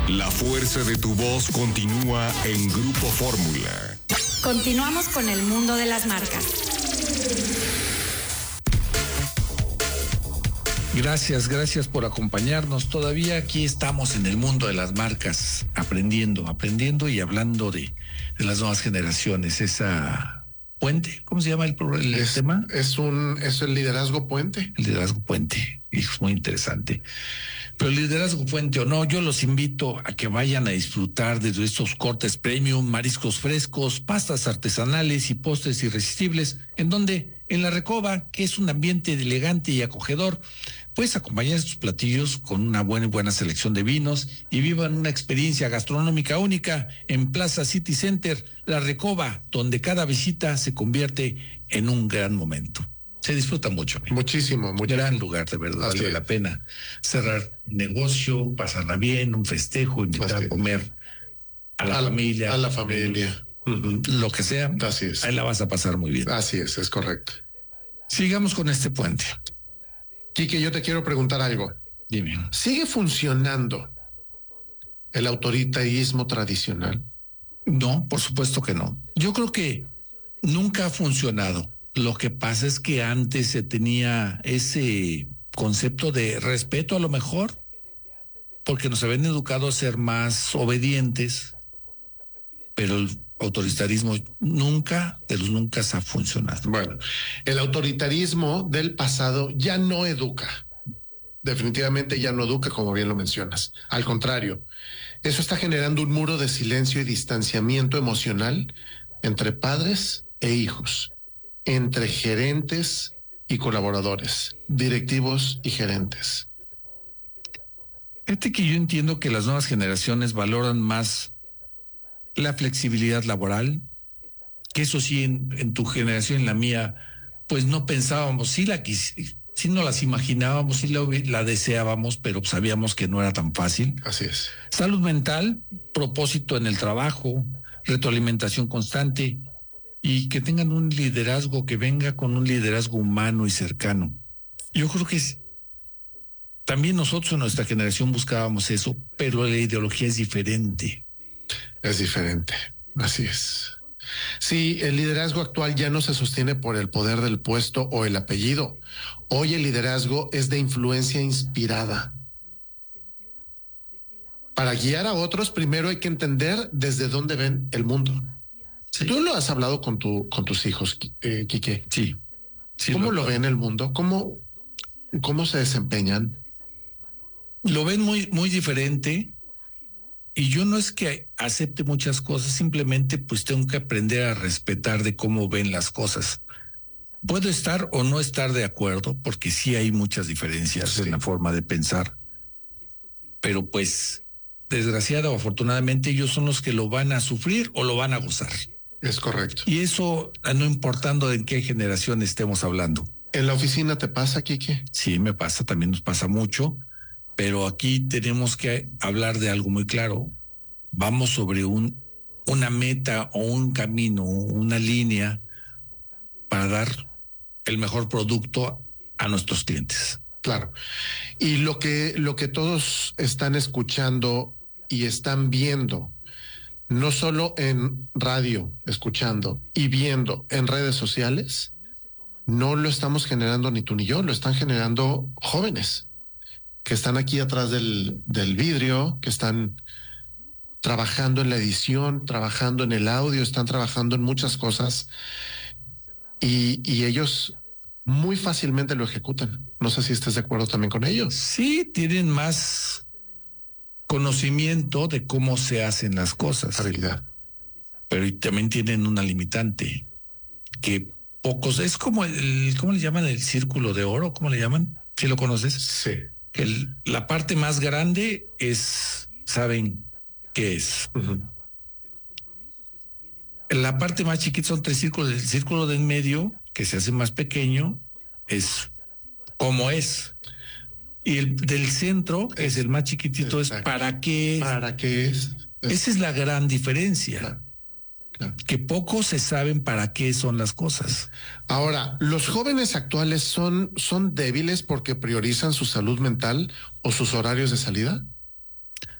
La fuerza de tu voz continúa en Grupo Fórmula. Continuamos con el mundo de las marcas. Gracias por acompañarnos. Todavía aquí estamos en el mundo de las marcas, aprendiendo y hablando de las nuevas generaciones. Esa puente, ¿cómo se llama el tema? Es el liderazgo puente. El liderazgo puente, es muy interesante. Pero el liderazgo puente o no, yo los invito a que vayan a disfrutar de estos cortes premium, mariscos frescos, pastas artesanales y postres irresistibles. ¿En dónde? En La Recoba, que es un ambiente elegante y acogedor. Puedes acompañar estos platillos con una buena selección de vinos y vivan una experiencia gastronómica única en Plaza City Center, La Recoba, donde cada visita se convierte en un gran momento. Se disfruta mucho. Muchísimo. Gran lugar, de verdad, vale la pena cerrar negocio, pasarla bien, un festejo, invitar a comer a la familia. A la familia. Lo que sea. Así es. Ahí la vas a pasar muy bien. Así es correcto. Sigamos con este puente. Quique, yo te quiero preguntar algo. Dime. ¿Sigue funcionando el autoritarismo tradicional? No, por supuesto que no. Yo creo que nunca ha funcionado. Lo que pasa es que antes se tenía ese concepto de respeto, a lo mejor, porque nos habían educado a ser más obedientes, pero el autoritarismo nunca ha funcionado. Bueno, el autoritarismo del pasado ya no educa. Definitivamente ya no educa, como bien lo mencionas. Al contrario, eso está generando un muro de silencio y distanciamiento emocional entre padres e hijos, entre gerentes y colaboradores, directivos y gerentes. Que yo entiendo que las nuevas generaciones valoran más la flexibilidad laboral, que eso sí, en tu generación, en la mía, pues no pensábamos, sí no las imaginábamos, sí la deseábamos, pero sabíamos que no era tan fácil. Así es. Salud mental, propósito en el trabajo, retroalimentación constante y que tengan un liderazgo que venga con un liderazgo humano y cercano. Yo creo que también nosotros en nuestra generación buscábamos eso, pero la ideología es diferente. Es diferente, así es. Sí, el liderazgo actual ya no se sostiene por el poder del puesto o el apellido. Hoy el liderazgo es de influencia inspirada. Para guiar a otros, primero hay que entender desde dónde ven el mundo. Sí. ¿Tú lo has hablado con tus hijos, Quique? Sí. ¿Cómo lo ven el mundo? ¿Cómo se desempeñan? Lo ven muy diferente. Y yo no es que acepte muchas cosas, simplemente pues tengo que aprender a respetar de cómo ven las cosas. Puedo estar o no estar de acuerdo, porque sí hay muchas diferencias en la forma de pensar. Pero pues, desgraciada o afortunadamente, ellos son los que lo van a sufrir o lo van a gozar. Es correcto. Y eso no importando de qué generación estemos hablando. ¿En la oficina te pasa, Quique? Sí, me pasa, también nos pasa mucho. Pero aquí tenemos que hablar de algo muy claro. Vamos sobre una meta o un camino, una línea para dar el mejor producto a nuestros clientes. Claro. Y lo que todos están escuchando y están viendo, no solo en radio, escuchando y viendo en redes sociales, no lo estamos generando ni tú ni yo, lo están generando jóvenes que están aquí atrás del vidrio, que están trabajando en la edición, trabajando en el audio, están trabajando en muchas cosas y ellos muy fácilmente lo ejecutan. No sé si estás de acuerdo también con ellos. Sí, tienen más conocimiento de cómo se hacen las cosas. Habilidad. Pero también tienen una limitante que pocos, es como ¿cómo le llaman? El círculo de oro, ¿cómo le llaman? ¿Sí lo conoces? Sí. La parte más grande ¿saben qué es? Uh-huh. La parte más chiquita son 3 círculos. El círculo de en medio, que se hace más pequeño, es como es. Y el del centro, que es el más chiquitito, es para qué es. ¿Para qué es? Esa es la gran diferencia. Claro. Que pocos se saben para qué son las cosas. Ahora, ¿los jóvenes actuales son débiles porque priorizan su salud mental o sus horarios de salida?